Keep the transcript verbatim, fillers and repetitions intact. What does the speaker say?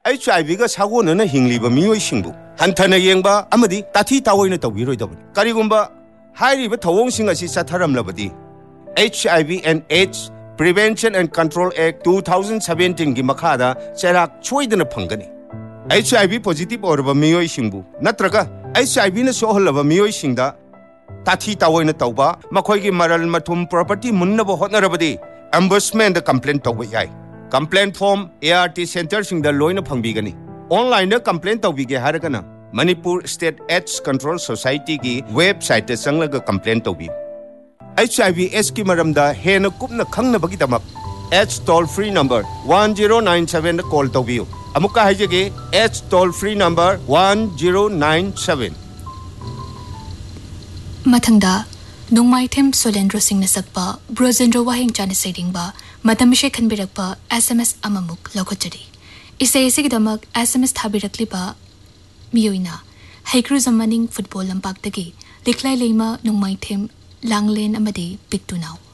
H I V ga sagona hingliba miyoi singbu hanthana yengba amadi tathi tawoina tawbiroidabani karigumba hairiba thawong sing asi satharamlabadi H I V and AIDS Prevention and Control Act twenty seventeen gi makhada cherak choidana phangani H I V positive orba miyoi singbu natraga H I V na soholaba miyoi singda tathi tawoina tawba makhoi gi maral mathum property munnaba hotnarabadi ombudsman da complaint tawba yai complaint form A R T center sing da loina phangbigani online da complaint tawbige haragana Manipur State AIDS Control Society ki website da sanglaga complaint tawbi H I V S ki maramda hena kupna khangna bagi damak AIDS toll free number one zero nine seven da call tawbiu amuka haijege AIDS toll free number one zero nine seven mathangda nongmaithim Solendro Singh na sakpa Brojendro Wahing Chana Sedingba Matamishe Khanbirakpa S M S amamuk lokochari isai isigidamak S M S thabirakliba miyoina Haikru Zamaning football lampak dagi liklai leima nongmaithim langlen amadi pictunaw